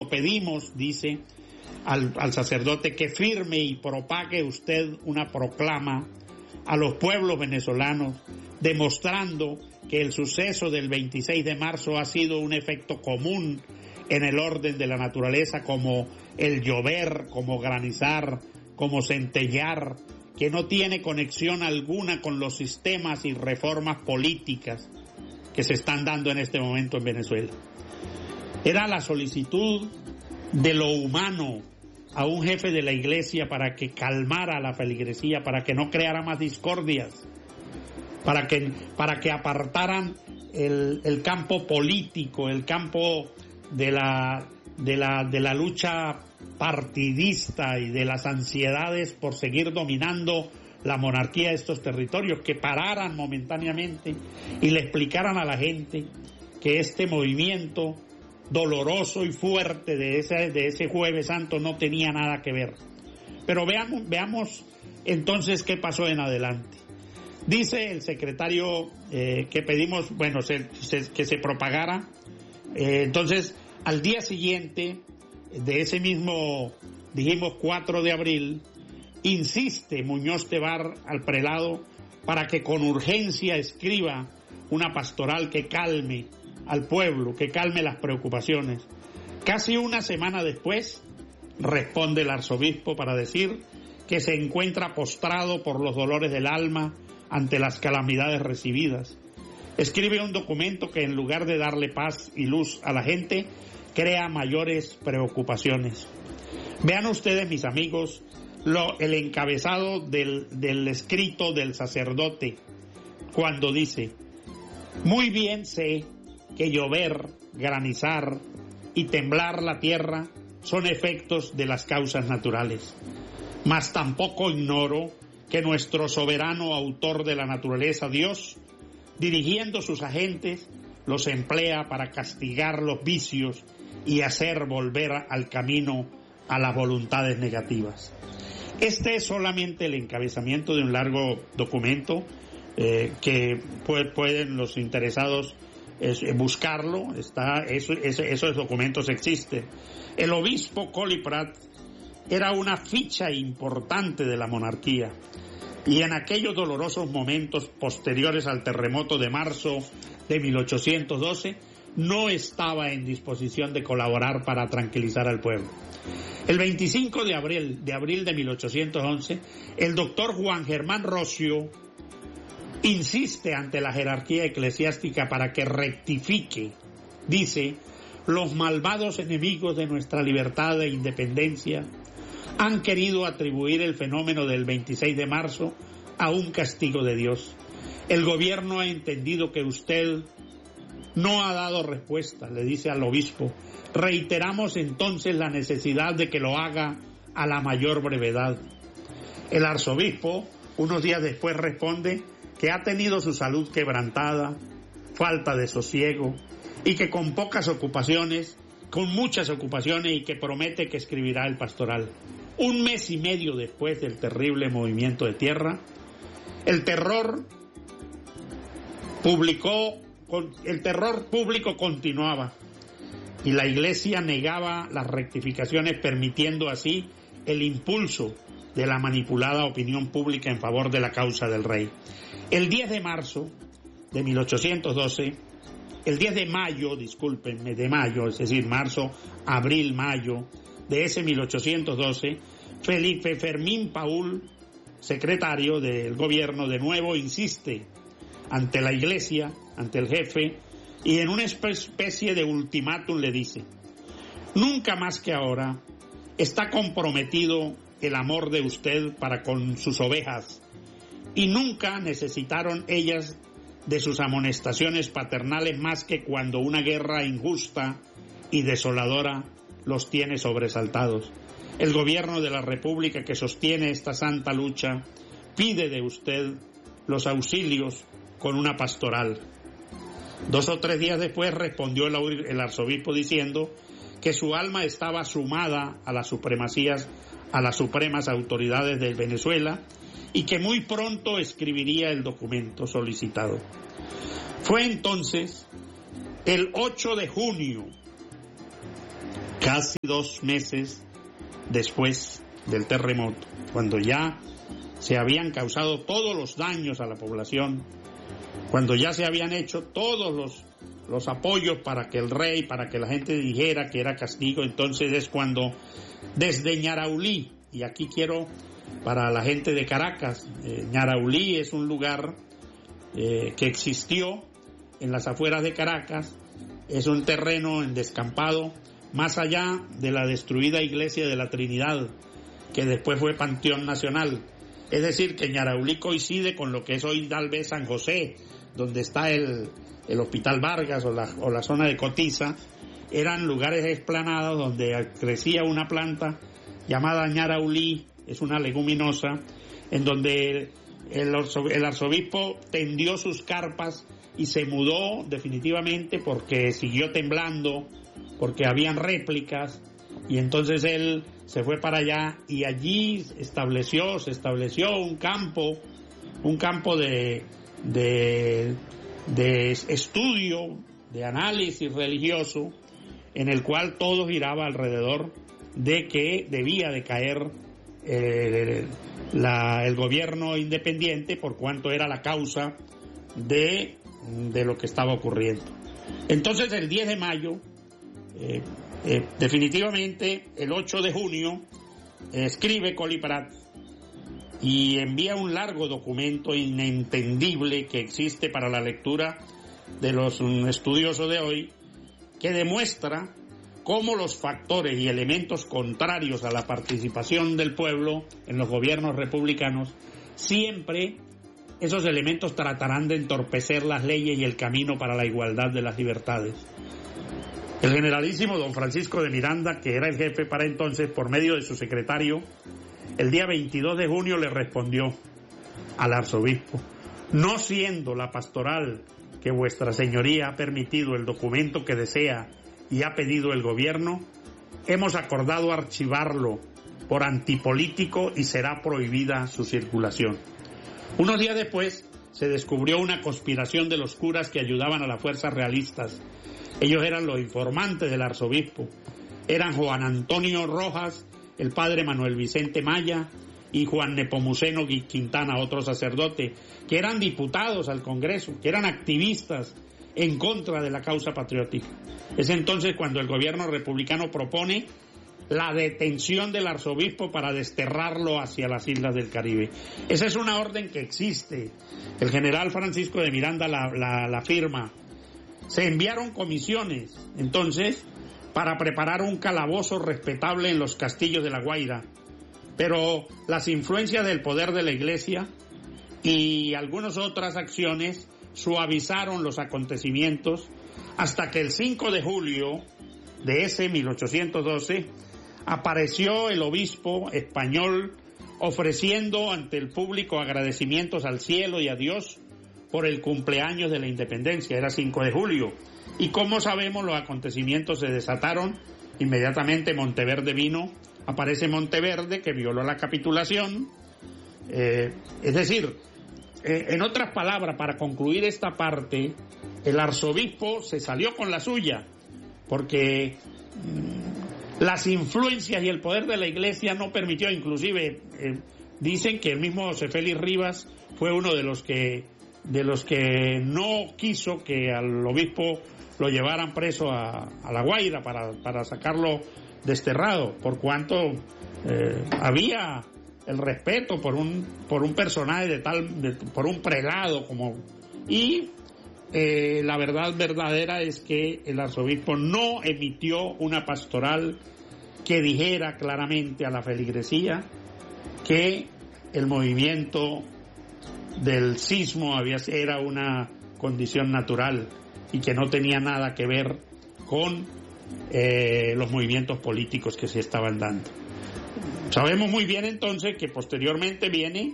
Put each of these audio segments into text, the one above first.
pedimos, dice al sacerdote, que firme y propague usted una proclama a los pueblos venezolanos, demostrando que el suceso del 26 de marzo ha sido un efecto común en el orden de la naturaleza, como el llover, como granizar, como centellear, que no tiene conexión alguna con los sistemas y reformas políticas que se están dando en este momento en Venezuela. Era la solicitud de lo humano a un jefe de la iglesia para que calmara la feligresía, para que no creara más discordias, para que apartaran el campo político, el campo de la lucha partidista y de las ansiedades por seguir dominando la monarquía de estos territorios, que pararan momentáneamente y le explicaran a la gente que este movimiento doloroso y fuerte de ese Jueves Santo no tenía nada que ver. Pero veamos entonces qué pasó en adelante. Dice el secretario que pedimos, que se propagara. Entonces, al día siguiente de ese mismo, dijimos 4 de abril, insiste Muñoz Tebar al prelado para que con urgencia escriba una pastoral que calme al pueblo, que calme las preocupaciones. Casi una semana después, responde el arzobispo para decir que se encuentra postrado por los dolores del alma ante las calamidades recibidas. Escribe un documento que, en lugar de darle paz y luz a la gente, crea mayores preocupaciones. Vean ustedes, mis amigos, el encabezado del escrito del sacerdote, cuando dice: muy bien sé que llover, granizar y temblar la tierra son efectos de las causas naturales, mas tampoco ignoro que nuestro soberano autor de la naturaleza, Dios, dirigiendo sus agentes, los emplea para castigar los vicios y hacer volver al camino a las voluntades negativas. Este es solamente el encabezamiento de un largo documento que pueden los interesados buscarlo. Esos documentos existen. El obispo Coliprat era una ficha importante de la monarquía, y en aquellos dolorosos momentos posteriores al terremoto de marzo de 1812 no estaba en disposición de colaborar para tranquilizar al pueblo. El 25 de abril de 1811, el doctor Juan Germán Rocio insiste ante la jerarquía eclesiástica para que rectifique. Dice: los malvados enemigos de nuestra libertad e independencia han querido atribuir el fenómeno del 26 de marzo a un castigo de Dios. El gobierno ha entendido que usted no ha dado respuesta, le dice al obispo. Reiteramos entonces la necesidad de que lo haga a la mayor brevedad. El arzobispo, unos días después, responde que ha tenido su salud quebrantada, falta de sosiego, y que con muchas ocupaciones, y que promete que escribirá el pastoral. Un mes y medio después del terrible movimiento de tierra, el terror público continuaba, y la Iglesia negaba las rectificaciones, permitiendo así el impulso de la manipulada opinión pública en favor de la causa del rey. El 10 de marzo de 1812, el 10 de mayo, es decir, marzo, abril, mayo de ese 1812, Felipe Fermín Paúl, secretario del gobierno, de nuevo insiste ante la Iglesia, ante el jefe, y en una especie de ultimátum le dice: nunca más que ahora está comprometido el amor de usted para con sus ovejas, y nunca necesitaron ellas de sus amonestaciones paternales más que cuando una guerra injusta y desoladora los tiene sobresaltados. El gobierno de la República, que sostiene esta santa lucha, pide de usted los auxilios con una pastoral. 2 o 3 días después respondió el arzobispo diciendo que su alma estaba sumada a las supremas autoridades de Venezuela, y que muy pronto escribiría el documento solicitado. Fue entonces el 8 de junio casi 2 meses después del terremoto, cuando ya se habían causado todos los daños a la población, cuando ya se habían hecho todos los apoyos para que el rey, para que la gente dijera que era castigo. Entonces es cuando desde Ñaraulí, y aquí quiero para la gente de Caracas, Ñaraulí es un lugar que existió en las afueras de Caracas, es un terreno en descampado, más allá de la destruida iglesia de la Trinidad, que después fue Panteón Nacional. Es decir, que Ñaraulí coincide con lo que es hoy tal vez San José, donde está el Hospital Vargas o la zona de Cotiza. Eran lugares explanados donde crecía una planta llamada Ñaraulí, es una leguminosa, en donde el arzobispo tendió sus carpas y se mudó definitivamente porque siguió temblando, porque habían réplicas, y entonces él se fue para allá y allí se estableció un campo de estudio, de análisis religioso, en el cual todo giraba alrededor de que debía de caer el gobierno independiente, por cuanto era la causa de lo que estaba ocurriendo. Entonces el 10 de mayo, definitivamente el 8 de junio, escribe Colly Prat y envía un largo documento inentendible que existe para la lectura de los estudiosos de hoy, que demuestra cómo los factores y elementos contrarios a la participación del pueblo en los gobiernos republicanos, siempre esos elementos tratarán de entorpecer las leyes y el camino para la igualdad de las libertades. El generalísimo don Francisco de Miranda, que era el jefe para entonces, por medio de su secretario, el día 22 de junio le respondió al arzobispo: no siendo la pastoral que vuestra señoría ha permitido el documento que desea y ha pedido el gobierno, hemos acordado archivarlo por antipolítico y será prohibida su circulación. Unos días después se descubrió una conspiración de los curas que ayudaban a las fuerzas realistas. Ellos eran los informantes del arzobispo. Eran Juan Antonio Rojas, el padre Manuel Vicente Maya y Juan Nepomuceno Quintana, otro sacerdote, que eran diputados al Congreso, que eran activistas en contra de la causa patriótica. Es entonces cuando el gobierno republicano propone la detención del arzobispo para desterrarlo hacia las islas del Caribe. Esa es una orden que existe. El general Francisco de Miranda la firma. Se enviaron comisiones, entonces, para preparar un calabozo respetable en los castillos de La Guaira. Pero las influencias del poder de la Iglesia y algunas otras acciones suavizaron los acontecimientos hasta que el 5 de julio de ese 1812 apareció el obispo español ofreciendo ante el público agradecimientos al cielo y a Dios por el cumpleaños de la independencia. Era 5 de julio. Y como sabemos, los acontecimientos se desataron. Inmediatamente Monteverde vino. Aparece Monteverde, que violó la capitulación. Es decir, en otras palabras, para concluir esta parte, el arzobispo se salió con la suya, porque las influencias y el poder de la Iglesia no permitió, inclusive dicen que el mismo José Félix Rivas fue uno de los que no quiso que al obispo lo llevaran preso a La Guaira para sacarlo desterrado, por cuanto había el respeto por un personaje por un prelado y la verdad verdadera es que el arzobispo no emitió una pastoral que dijera claramente a la feligresía que el movimiento del sismo era una condición natural y que no tenía nada que ver con los movimientos políticos que se estaban dando. Sabemos muy bien entonces que posteriormente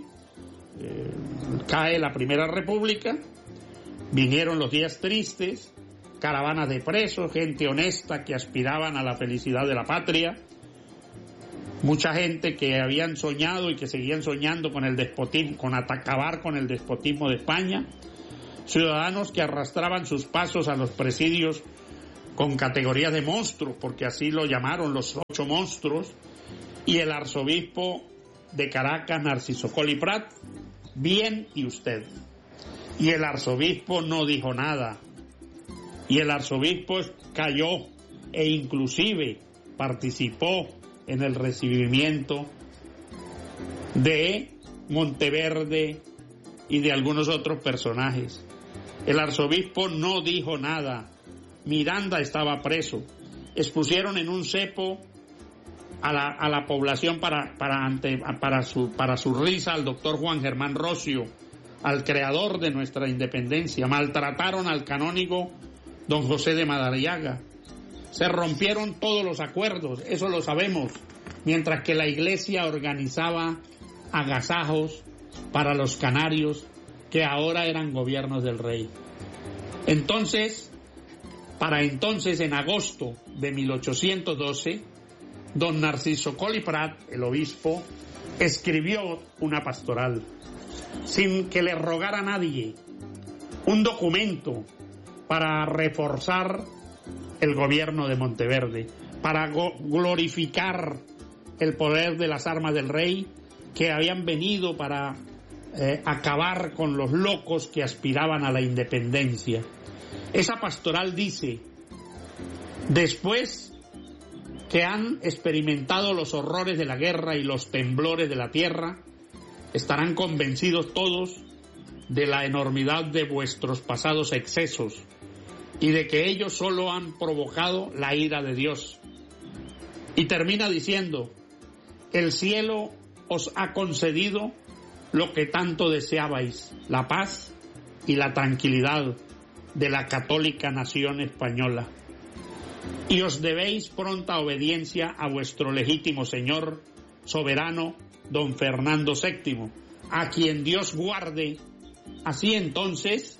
cae la Primera República, vinieron los días tristes, caravanas de presos, gente honesta que aspiraban a la felicidad de la patria, mucha gente que habían soñado y que seguían soñando con el despotismo, con acabar con el despotismo de España, ciudadanos que arrastraban sus pasos a los presidios con categorías de monstruos, porque así lo llamaron los 8 monstruos, y el arzobispo de Caracas, Narciso Colli Prat, bien, y usted. Y el arzobispo no dijo nada, y el arzobispo cayó e inclusive participó en el recibimiento de Monteverde y de algunos otros personajes. El arzobispo no dijo nada. Miranda estaba preso. Expusieron en un cepo a la población para su risa al doctor Juan Germán Rocio, al creador de nuestra independencia. Maltrataron al canónigo don José de Madariaga. Se rompieron todos los acuerdos, eso lo sabemos, mientras que la iglesia organizaba agasajos para los canarios, que ahora eran gobiernos del rey. Entonces, en agosto de 1812, don Narciso Colli Prat, el obispo, escribió una pastoral, sin que le rogara a nadie, un documento para reforzar el gobierno de Monteverde, para glorificar el poder de las armas del rey, que habían venido para acabar con los locos que aspiraban a la independencia. Esa pastoral dice: después que han experimentado los horrores de la guerra y los temblores de la tierra, estarán convencidos todos de la enormidad de vuestros pasados excesos y de que ellos solo han provocado la ira de Dios. Y termina diciendo: el cielo os ha concedido lo que tanto deseabais, la paz y la tranquilidad de la católica nación española. Y os debéis pronta obediencia a vuestro legítimo señor soberano, don Fernando VII, a quien Dios guarde. Así entonces,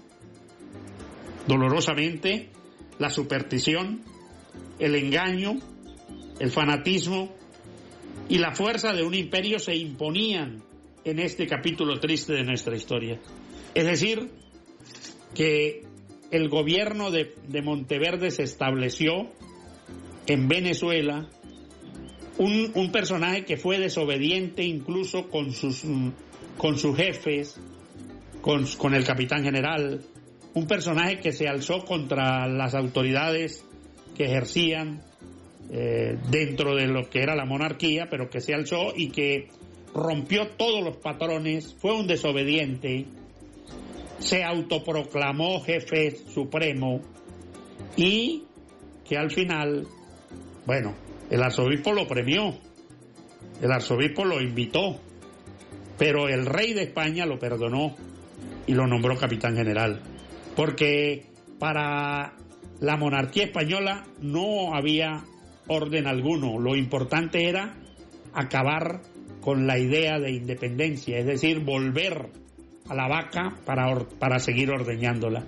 dolorosamente, la superstición, el engaño, el fanatismo y la fuerza de un imperio se imponían en este capítulo triste de nuestra historia. Es decir, que el gobierno de Monteverde se estableció en Venezuela, un personaje que fue desobediente incluso con sus jefes, con el capitán general, un personaje que se alzó contra las autoridades que ejercían dentro de lo que era la monarquía, pero que se alzó y que rompió todos los patrones, fue un desobediente, se autoproclamó jefe supremo y que al final, bueno, el arzobispo lo premió, el arzobispo lo invitó, pero el rey de España lo perdonó y lo nombró capitán general, porque para la monarquía española no había orden alguno, lo importante era acabar con la idea de independencia, es decir, volver a la vaca para seguir ordeñándola.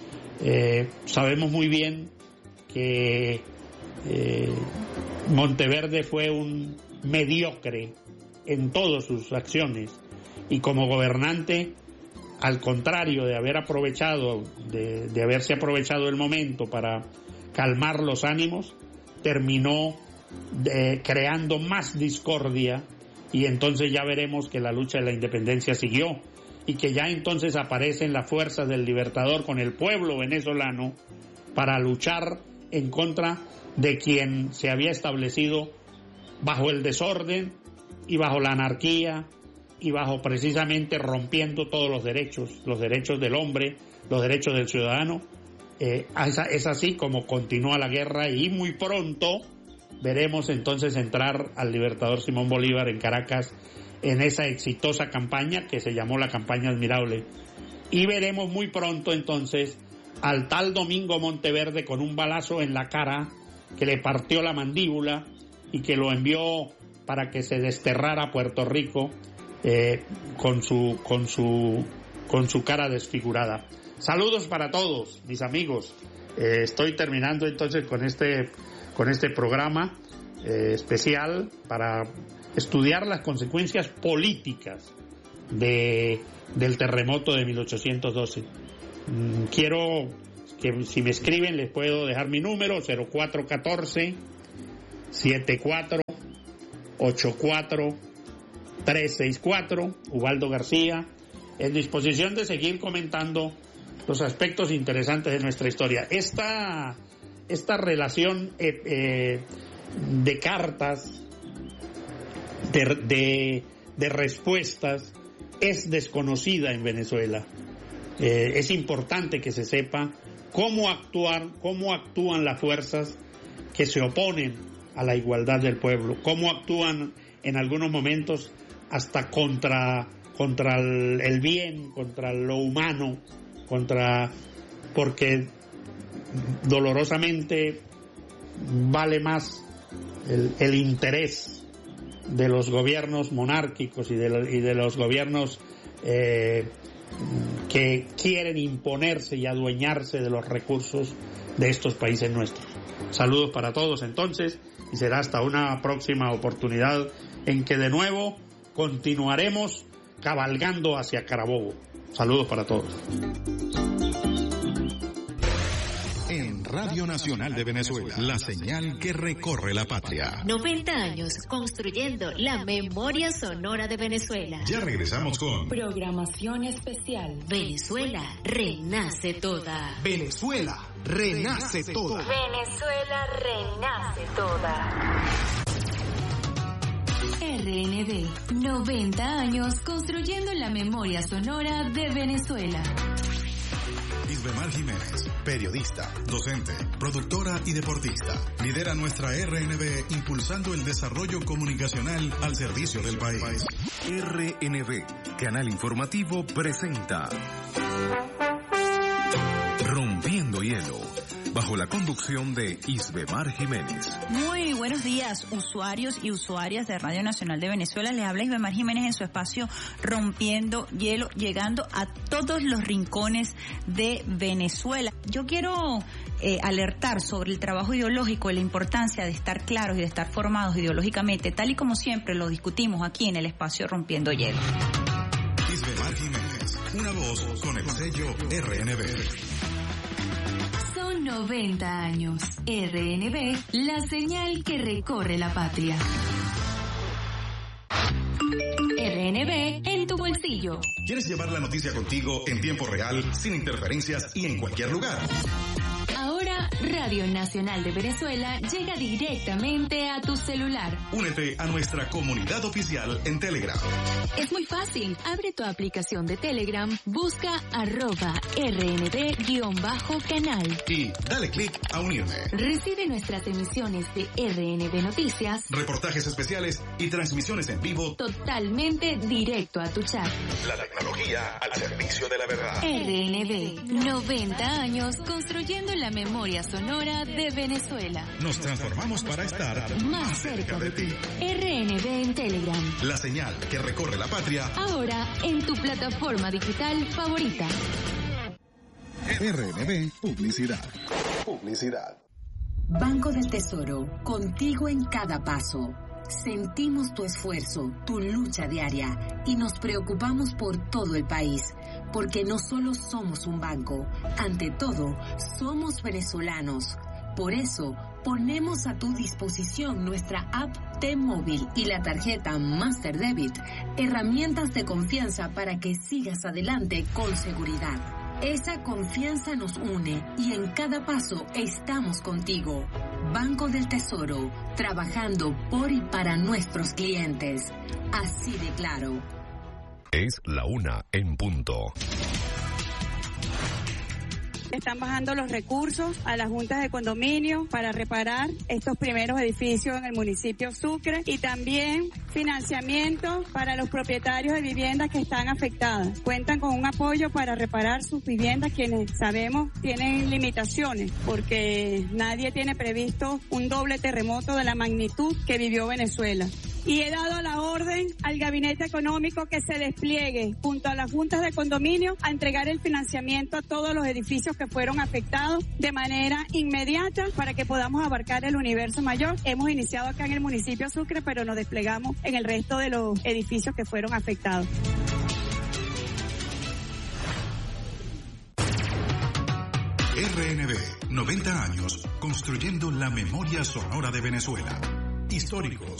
Sabemos muy bien que Monteverde fue un mediocre en todas sus acciones y como gobernante, al contrario de haber aprovechado, de haberse aprovechado el momento para calmar los ánimos, terminó creando más discordia, y entonces ya veremos que la lucha de la independencia siguió y que ya entonces aparecen las fuerzas del Libertador con el pueblo venezolano para luchar en contra de quien se había establecido bajo el desorden y bajo la anarquía y bajo precisamente rompiendo todos los derechos del hombre, los derechos del ciudadano. Es así como continúa la guerra y muy pronto veremos entonces entrar al Libertador Simón Bolívar en Caracas en esa exitosa campaña que se llamó la campaña Admirable. Y veremos muy pronto entonces al tal Domingo Monteverde con un balazo en la cara que le partió la mandíbula y que lo envió para que se desterrara a Puerto Rico con su cara desfigurada. Saludos para todos, mis amigos. Estoy terminando entonces con este programa especial para estudiar las consecuencias políticas del terremoto de 1812. que si me escriben les puedo dejar mi número, 0414-7484-364, Ubaldo García, en disposición de seguir comentando los aspectos interesantes de nuestra historia. Esta relación de cartas, de respuestas, es desconocida en Venezuela. Es importante que se sepa cómo actúan las fuerzas que se oponen a la igualdad del pueblo, cómo actúan en algunos momentos hasta contra el bien, contra lo humano, porque dolorosamente vale más el interés de los gobiernos monárquicos y de los gobiernos que quieren imponerse y adueñarse de los recursos de estos países nuestros. Saludos para todos entonces, y será hasta una próxima oportunidad en que de nuevo continuaremos cabalgando hacia Carabobo. Saludos para todos. En Radio Nacional de Venezuela, la señal que recorre la patria. 90 años construyendo la memoria sonora de Venezuela. Ya regresamos con programación especial. Venezuela renace toda. Venezuela renace toda. Venezuela renace toda. RNB, 90 años construyendo la memoria sonora de Venezuela. Isbemar Jiménez, periodista, docente, productora y deportista. Lidera nuestra RNB impulsando el desarrollo comunicacional al servicio del país. RNB, canal informativo, presenta Rompiendo Hielo, bajo la conducción de Isbemar Jiménez. Muy buenos días, usuarios y usuarias de Radio Nacional de Venezuela. Les habla Isbemar Jiménez en su espacio Rompiendo Hielo, llegando a todos los rincones de Venezuela. Yo quiero alertar sobre el trabajo ideológico y la importancia de estar claros y de estar formados ideológicamente, tal y como siempre lo discutimos aquí en el espacio Rompiendo Hielo. Isbemar Jiménez, una voz con el sello RNB. 90 años. RNB, la señal que recorre la patria. RNB en tu bolsillo. ¿Quieres llevar la noticia contigo en tiempo real, sin interferencias y en cualquier lugar? Ahora, Radio Nacional de Venezuela llega directamente a tu celular. Únete a nuestra comunidad oficial en Telegram. Es muy fácil. Abre tu aplicación de Telegram, busca @RNB_canal. Y dale clic a unirme. Recibe nuestras emisiones de RNB Noticias, reportajes especiales y transmisiones en vivo totalmente directo a tu chat. La tecnología al servicio de la verdad. RNB, 90 años construyendo la memoria sonora de Venezuela. Nos transformamos para estar más cerca de ti. RNB en Telegram. La señal que recorre la patria. Ahora en tu plataforma digital favorita. RNB Publicidad. Publicidad. Banco del Tesoro, contigo en cada paso. Sentimos tu esfuerzo, tu lucha diaria y nos preocupamos por todo el país, porque no solo somos un banco, ante todo, somos venezolanos. Por eso, ponemos a tu disposición nuestra app T-Móvil y la tarjeta Master Debit, herramientas de confianza para que sigas adelante con seguridad. Esa confianza nos une y en cada paso estamos contigo. Banco del Tesoro, trabajando por y para nuestros clientes. Así de claro. Es la 1 en punto. Están bajando los recursos a las juntas de condominio para reparar estos primeros edificios en el municipio Sucre y también financiamiento para los propietarios de viviendas que están afectadas. Cuentan con un apoyo para reparar sus viviendas, quienes sabemos tienen limitaciones porque nadie tiene previsto un doble terremoto de la magnitud que vivió Venezuela. Y he dado la orden al Gabinete Económico que se despliegue junto a las juntas de condominio a entregar el financiamiento a todos los edificios que fueron afectados de manera inmediata para que podamos abarcar el universo mayor. Hemos iniciado acá en el municipio Sucre, pero nos desplegamos en el resto de los edificios que fueron afectados. RNB, 90 años construyendo la memoria sonora de Venezuela. Históricos,